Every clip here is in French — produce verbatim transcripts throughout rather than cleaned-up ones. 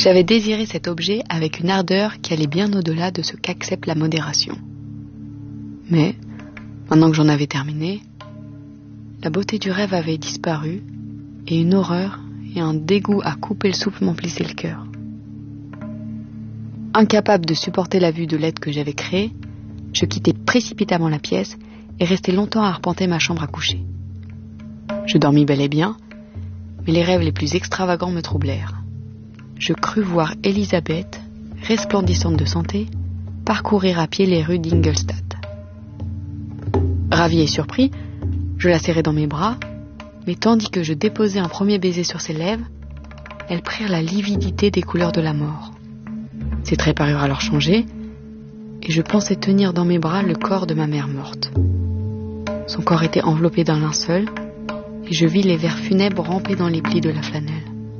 J'avais désiré cet objet avec une ardeur qui allait bien au-delà de ce qu'accepte la modération. Mais, maintenant que j'en avais terminé, la beauté du rêve avait disparu et une horreur et un dégoût à couper le souffle m'emplissaient le cœur. Incapable de supporter la vue de l'être que j'avais créé, je quittai précipitamment la pièce et restai longtemps à arpenter ma chambre à coucher. Je dormis bel et bien, mais les rêves les plus extravagants me troublèrent. Je crus voir Elisabeth, resplendissante de santé, parcourir à pied les rues d'Ingolstadt. Ravi et surpris, je la serrai dans mes bras, mais tandis que je déposai un premier baiser sur ses lèvres, elles prirent la lividité des couleurs de la mort. Ses traits parurent alors changer, et je pensais tenir dans mes bras le corps de ma mère morte. Son corps était enveloppé d'un linceul, et je vis les vers funèbres ramper dans les plis de la flanelle.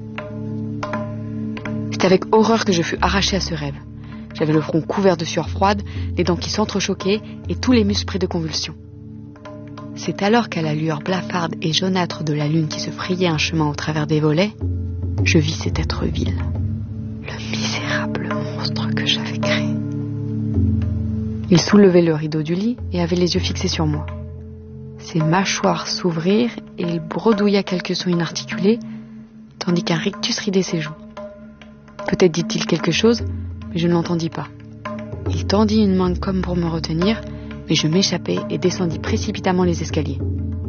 C'est avec horreur que je fus arrachée à ce rêve. J'avais le front couvert de sueur froide, les dents qui s'entrechoquaient et tous les muscles pris de convulsions. C'est alors qu'à la lueur blafarde et jaunâtre de la lune qui se frayait un chemin au travers des volets, je vis cet être vil, le misérable monstre que j'avais créé. Il soulevait le rideau du lit et avait les yeux fixés sur moi. Ses mâchoires s'ouvrirent et il bredouilla quelques sons inarticulés, tandis qu'un rictus ridait ses joues. Peut-être dit-il quelque chose, mais je ne l'entendis pas. Il tendit une main comme pour me retenir, mais je m'échappai et descendis précipitamment les escaliers.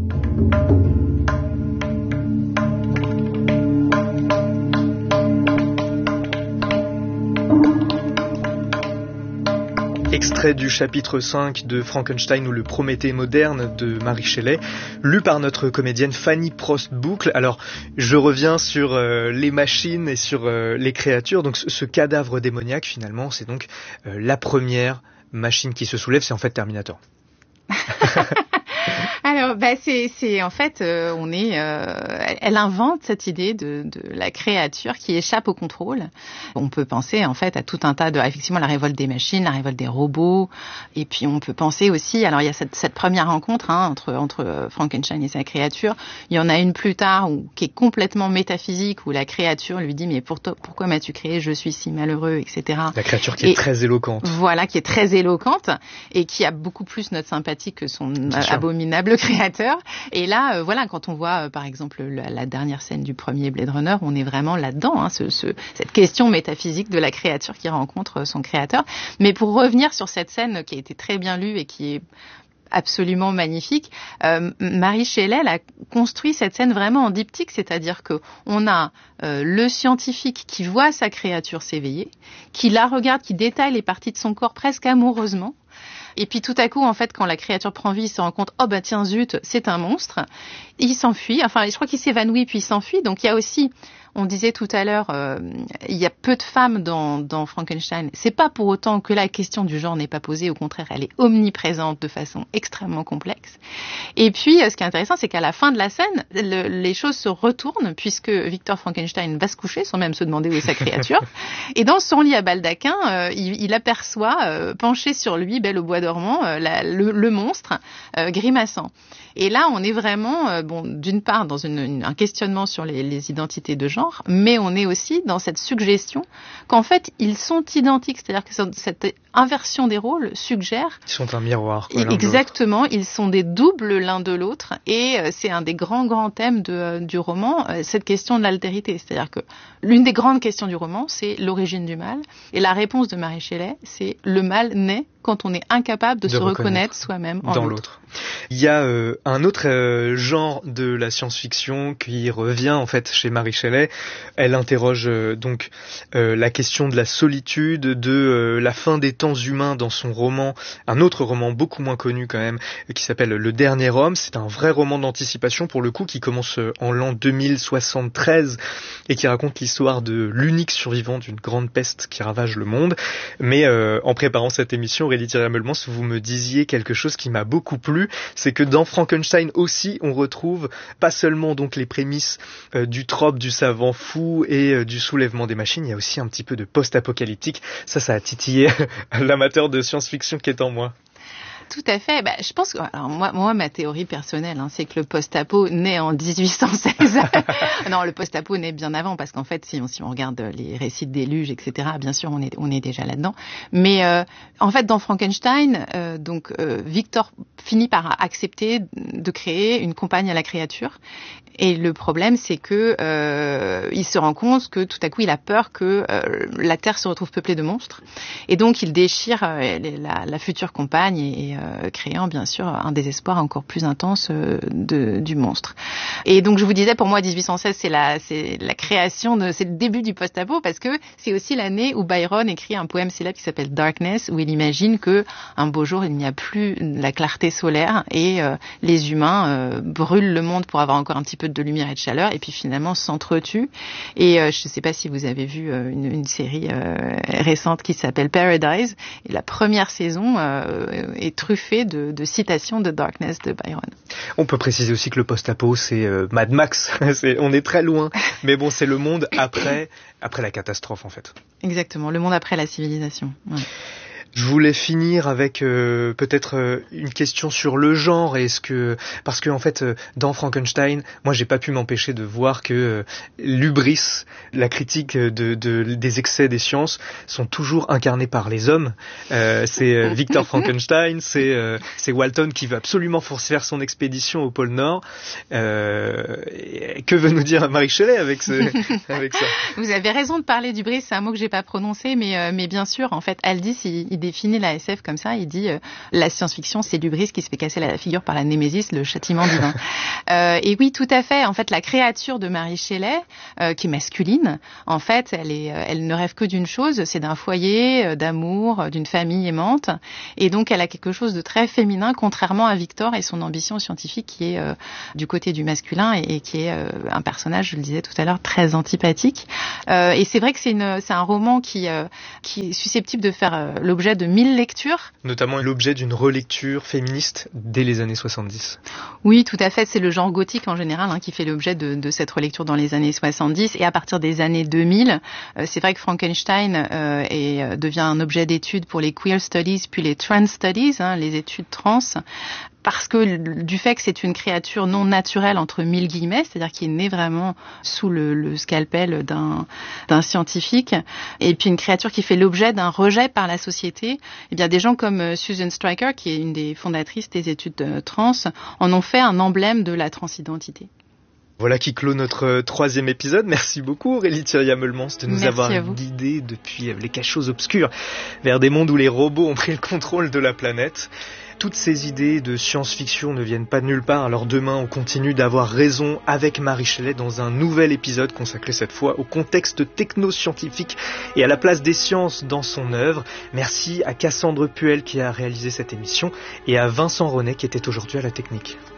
Extrait du chapitre cinq de Frankenstein ou le Prométhée moderne de Mary Shelley, lu par notre comédienne Fanny Prost-Boucle. Alors, je reviens sur euh, les machines et sur euh, les créatures. Donc, ce, ce cadavre démoniaque, finalement, c'est donc euh, la première machine qui se soulève, c'est en fait Terminator. Alors, bah, c'est, c'est en fait, euh, on est, euh, elle invente cette idée de, de la créature qui échappe au contrôle. On peut penser en fait à tout un tas de, effectivement, la révolte des machines, la révolte des robots, et puis on peut penser aussi, alors il y a cette, cette première rencontre hein, entre entre Frankenstein et sa créature. Il y en a une plus tard où, qui est complètement métaphysique où la créature lui dit mais pour toi, pourquoi m'as-tu créé? Je suis si malheureux, et cetera. La créature qui et, est très éloquente. Voilà, qui est très éloquente et qui a beaucoup plus notre sympathie que son abominable créateur. Et là, euh, voilà, quand on voit, euh, par exemple, la, la dernière scène du premier Blade Runner, on est vraiment là-dedans, hein, ce, ce, cette question métaphysique de la créature qui rencontre son créateur. Mais pour revenir sur cette scène qui a été très bien lue et qui est absolument magnifique, euh, Mary Shelley elle a construit cette scène vraiment en diptyque, c'est-à-dire que on a euh, le scientifique qui voit sa créature s'éveiller, qui la regarde, qui détaille les parties de son corps presque amoureusement. Et puis tout à coup, en fait, quand la créature prend vie, il se rend compte, oh bah tiens zut, c'est un monstre. Il s'enfuit, enfin je crois qu'il s'évanouit puis il s'enfuit. Donc il y a aussi, on disait tout à l'heure, euh, il y a peu de femmes dans, dans Frankenstein. C'est pas pour autant que la question du genre n'est pas posée, au contraire, elle est omniprésente de façon extrêmement complexe. Et puis ce qui est intéressant, c'est qu'à la fin de la scène, le, les choses se retournent puisque Victor Frankenstein va se coucher sans même se demander où est sa créature. Et dans son lit à baldaquin, euh, il, il aperçoit, euh, penché sur lui, belle au bois dormant, euh, la, le, le monstre euh, grimaçant. Et là, on est vraiment, euh, bon, d'une part, dans une, une, un questionnement sur les, les identités de genre, mais on est aussi dans cette suggestion qu'en fait, ils sont identiques. C'est-à-dire que cette inversion des rôles suggère... Ils sont un miroir. Quoi, exactement, ils sont des doubles l'un de l'autre. Et euh, c'est un des grands, grands thèmes de, euh, du roman, euh, cette question de l'altérité. C'est-à-dire que l'une des grandes questions du roman, c'est l'origine du mal. Et la réponse de Mary Shelley, c'est le mal naît quand on est incapable de, de se reconnaître, reconnaître soi-même en dans l'autre. l'autre. Il y a euh, un autre euh, genre de la science-fiction qui revient en fait chez Mary Shelley. Elle interroge euh, donc euh, la question de la solitude, de euh, la fin des temps humains dans son roman, un autre roman beaucoup moins connu quand même, qui s'appelle Le Dernier Homme. C'est un vrai roman d'anticipation pour le coup qui commence en l'an deux mille soixante-treize et qui raconte l'histoire de l'unique survivant d'une grande peste qui ravage le monde. Mais euh, en préparant cette émission, Aurélie Thierry-Melmans, vous me disiez quelque chose qui m'a beaucoup plu, c'est que dans Frankenstein aussi, on retrouve pas seulement donc les prémices euh, du trope du savant fou et euh, du soulèvement des machines, il y a aussi un petit peu de post-apocalyptique. Ça, ça a titillé l'amateur de science-fiction qui est en moi. Tout à fait. Bah, je pense que alors moi, moi, ma théorie personnelle, hein, c'est que le post-apo naît en dix-huit cent seize. Non, le post-apo naît bien avant, parce qu'en fait, si on, si on regarde les récits de déluge, et cetera, bien sûr, on est, on est déjà là-dedans. Mais euh, en fait, dans Frankenstein, euh, donc euh, Victor finit par accepter de créer une compagne à la créature. Et le problème, c'est que euh, il se rend compte que tout à coup, il a peur que euh, la Terre se retrouve peuplée de monstres. Et donc, il déchire euh, la, la future compagne et, et euh, créant, bien sûr, un désespoir encore plus intense euh, de, du monstre. Et donc, je vous disais, pour moi, dix-huit cent seize, c'est la, c'est la création, de, c'est le début du post-apo, parce que c'est aussi l'année où Byron écrit un poème célèbre qui s'appelle Darkness, où il imagine que un beau jour, il n'y a plus la clarté solaire et euh, les humains euh, brûlent le monde pour avoir encore un petit peu de lumière et de chaleur, et puis finalement s'entretuent. Et euh, je ne sais pas si vous avez vu euh, une, une série euh, récente qui s'appelle Paradise, et la première saison euh, est truffée de, de citations de Darkness de Byron. On peut préciser aussi que le post-apo, c'est euh, Mad Max. c'est, on est très loin, mais bon, c'est le monde après, après la catastrophe, en fait. Exactement, le monde après la civilisation. Ouais. Je voulais finir avec euh, peut-être euh, une question sur le genre. Est-ce que parce que en fait euh, dans Frankenstein, moi j'ai pas pu m'empêcher de voir que euh, l'hubris, la critique de, de des excès des sciences sont toujours incarnés par les hommes. Euh, c'est euh, Victor Frankenstein, c'est euh, c'est Walton qui veut absolument faire son expédition au pôle Nord. Euh, que veut nous dire Marie Shelley avec ce, avec ça? Vous avez raison de parler d'hubris, c'est un mot que j'ai pas prononcé, mais euh, mais bien sûr, en fait, Aldis il, il définit la S F comme ça, il dit euh, la science-fiction, c'est l'hubris qui se fait casser la figure par la némésis, le châtiment divin. euh, et oui, tout à fait. En fait, la créature de Mary Shelley, euh, qui est masculine, en fait, elle est, elle ne rêve que d'une chose, c'est d'un foyer, euh, d'amour, euh, d'une famille aimante, et donc elle a quelque chose de très féminin, contrairement à Victor et son ambition scientifique qui est euh, du côté du masculin et, et qui est euh, un personnage, je le disais tout à l'heure, très antipathique. Euh, et c'est vrai que c'est, une, c'est un roman qui, euh, qui est susceptible de faire euh, l'objet de mille lectures. Notamment l'objet d'une relecture féministe dès les années soixante-dix. Oui, tout à fait. C'est le genre gothique en général hein, qui fait l'objet de, de cette relecture dans les années soixante-dix. Et à partir des années deux mille, euh, c'est vrai que Frankenstein euh, est, euh, devient un objet d'étude pour les queer studies puis les trans studies, hein, les études trans. Parce que du fait que c'est une créature non naturelle entre mille guillemets, c'est-à-dire qui est née vraiment sous le, le scalpel d'un, d'un scientifique, et puis une créature qui fait l'objet d'un rejet par la société, eh bien des gens comme Susan Stryker, qui est une des fondatrices des études trans, en ont fait un emblème de la transidentité. Voilà qui clôt notre troisième épisode. Merci beaucoup Aurélie Thiriat-Meulemans de nous Merci avoir guidés depuis les cachots obscurs vers des mondes où les robots ont pris le contrôle de la planète. Toutes ces idées de science-fiction ne viennent pas de nulle part, alors demain on continue d'avoir raison avec Marie Shelley dans un nouvel épisode consacré cette fois au contexte techno-scientifique et à la place des sciences dans son œuvre. Merci à Cassandre Puel qui a réalisé cette émission et à Vincent Ronet qui était aujourd'hui à la technique.